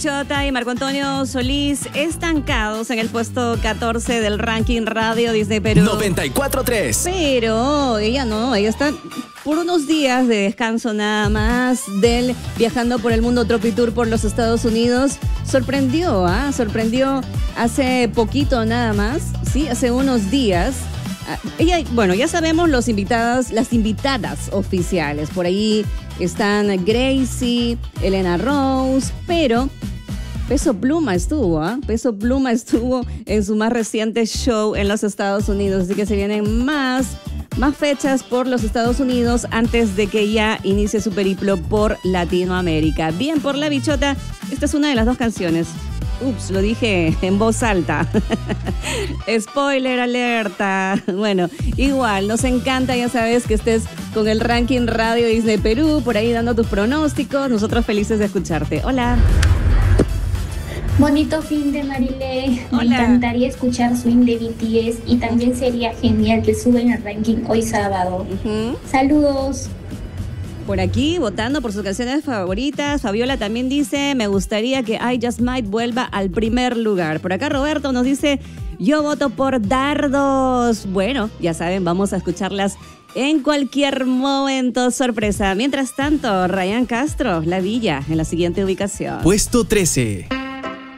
Bichota y Marco Antonio Solís estancados en el puesto 14 del ranking Radio Disney Perú. 94.3. Pero ella no, ella está por unos días de descanso nada más del Viajando por el Mundo Tropitour por los Estados Unidos. Sorprendió hace poquito nada más, sí, hace unos días. Ella, bueno, ya sabemos las invitadas oficiales. Por ahí están Gracie, Elena Rose, pero Peso Pluma estuvo en su más reciente show en los Estados Unidos. Así que se vienen más fechas por los Estados Unidos antes de que ya inicie su periplo por Latinoamérica. Bien por la Bichota, esta es una de las dos canciones. Ups, lo dije en voz alta. Spoiler alerta. Bueno, igual, nos encanta, ya sabes, que estés con el ranking Radio Disney Perú, por ahí dando tus pronósticos. Nosotros felices de escucharte. Hola. Bonito fin de Marilé. Hola. Me encantaría escuchar Swing de BTS y también sería genial que suben el ranking hoy sábado. Saludos. Por aquí, votando por sus canciones favoritas. Fabiola también dice, me gustaría que I Just Might vuelva al primer lugar. Por acá Roberto nos dice, yo voto por Dardos. Bueno, ya saben, vamos a escucharlas en cualquier momento, sorpresa. Mientras tanto, Ryan Castro, La Villa, en la siguiente ubicación. Puesto 13.